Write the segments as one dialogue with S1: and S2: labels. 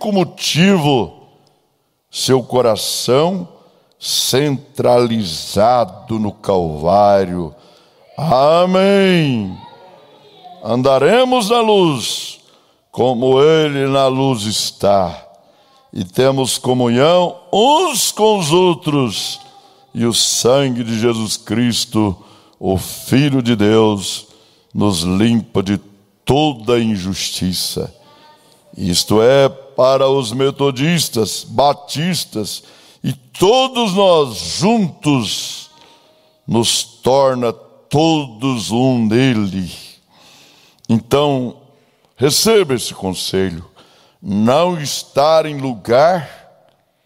S1: único motivo, seu coração centralizado no Calvário. Amém. Andaremos na luz, como Ele na luz está, e temos comunhão uns com os outros, e o sangue de Jesus Cristo, o Filho de Deus, nos limpa de toda injustiça. Isto é, para os metodistas, batistas e todos nós juntos, nos torna todos um nele. Então, receba esse conselho: não estar em lugar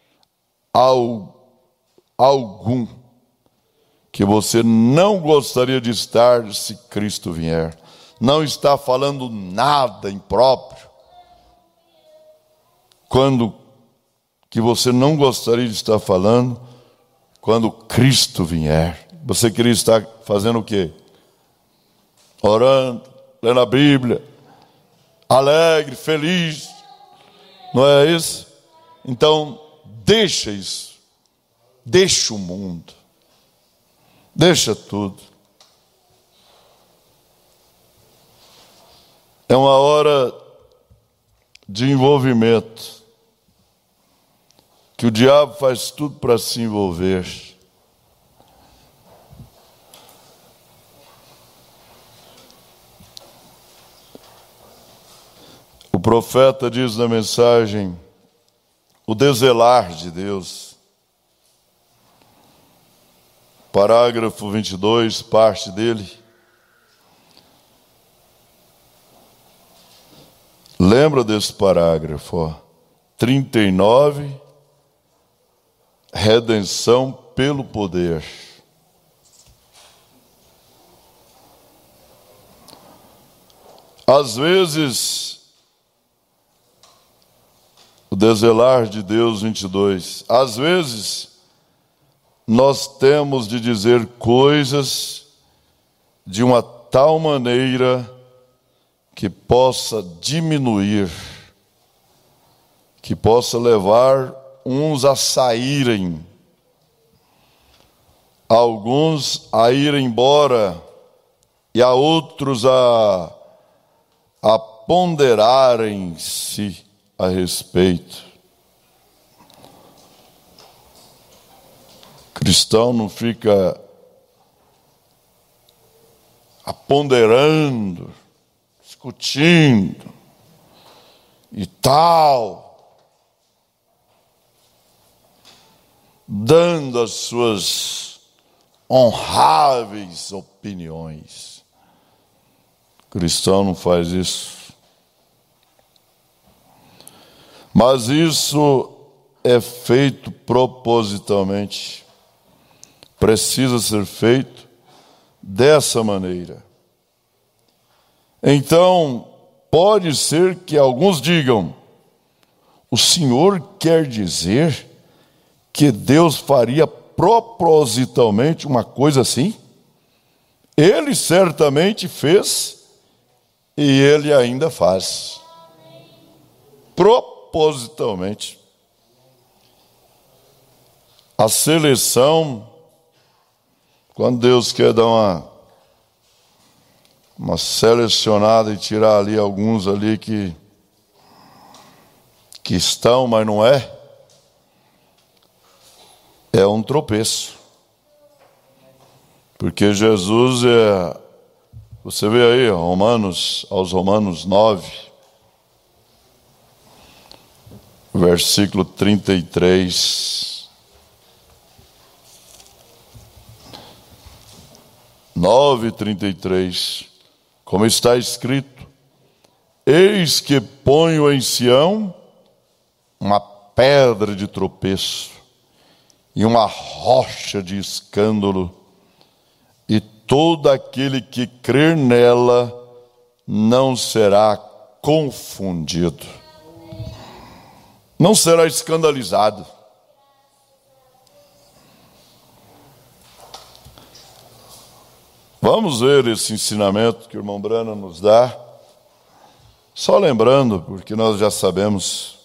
S1: algum que você não gostaria de estar se Cristo vier. Não está falando nada impróprio que você não gostaria de estar falando quando Cristo vier. Você queria estar fazendo o quê? Orando, lendo a Bíblia, alegre, feliz, não é isso? Então, deixa isso, deixa o mundo, deixa tudo. É uma hora de envolvimento, que o diabo faz tudo para se envolver. O profeta diz na mensagem, o deselar de Deus. Parágrafo 22, parte dele. Lembra desse parágrafo, ó. 39, redenção pelo poder. Às vezes, o deselar de Deus 22, às vezes nós temos de dizer coisas de uma tal maneira que possa diminuir, que possa levar uns a saírem, alguns a irem embora e a outros a ponderarem-se a respeito. O cristão não fica ponderando, discutindo e tal, dando as suas honráveis opiniões. O cristão não faz isso. Mas isso é feito propositalmente. Precisa ser feito dessa maneira. Então, pode ser que alguns digam, o Senhor quer dizer que Deus faria propositalmente uma coisa assim? Ele certamente fez e Ele ainda faz. Propositalmente. A seleção, quando Deus quer dar uma selecionada e tirar ali alguns ali que estão, mas não é um tropeço. Porque Jesus você vê aí, aos Romanos 9, versículo 33. 9:33, como está escrito: eis que ponho em Sião uma pedra de tropeço e uma rocha de escândalo, e todo aquele que crer nela não será confundido, não será escandalizado. Vamos ver esse ensinamento que o irmão Brana nos dá. Só lembrando, porque nós já sabemos,